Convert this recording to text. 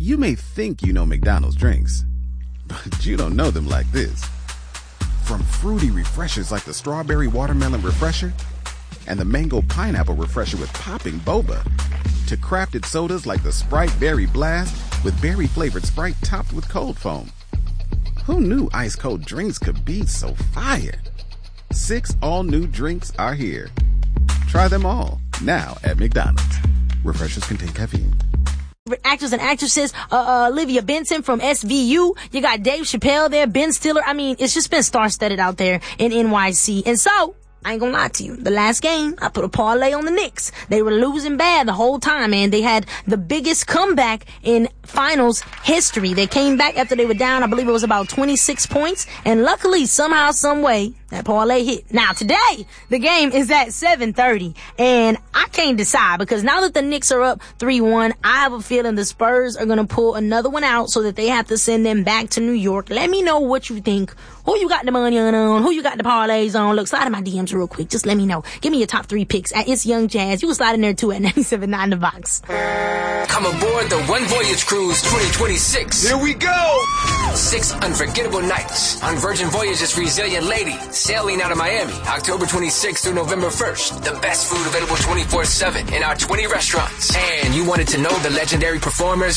You may think you know McDonald's drinks, but you don't know them like this. From fruity refreshers like the Strawberry Watermelon Refresher and the Mango Pineapple Refresher with popping boba, to crafted sodas like the Sprite Berry Blast with berry-flavored Sprite topped with cold foam. Who knew ice-cold drinks could be so fire? 6 all-new drinks are here. Try them all, now at McDonald's. Refreshers contain caffeine. Actors and actresses, Olivia Benson from SVU. You got Dave Chappelle there, Ben Stiller. I mean, it's just been star-studded out there in NYC. And so, I ain't gonna lie to you. The last game, I put a parlay on the Knicks. They were losing bad the whole time, man. They had the biggest comeback in finals history. They came back after they were down, I believe it was about 26 points. And luckily, somehow, some way, that parlay hit. Now, today, the game is at 7:30. And I can't decide because now that the Knicks are up 3-1, I have a feeling the Spurs are gonna pull another one out so that they have to send them back to New York. Let me know what you think. Who you got the money on? Who you got the parlays on? Look, slide in my DMs real quick. Just let me know. Give me your top 3 picks at It's Young Jazz. You can slide in there too at 97.9 The Box. Come aboard the One Voyage Cruise 2026. Here we go! 6 unforgettable nights on Virgin Voyages Resilient Lady, sailing out of Miami, October 26th through November 1st. The best food available 24/7 in our 20 restaurants. And you wanted to know the legendary performers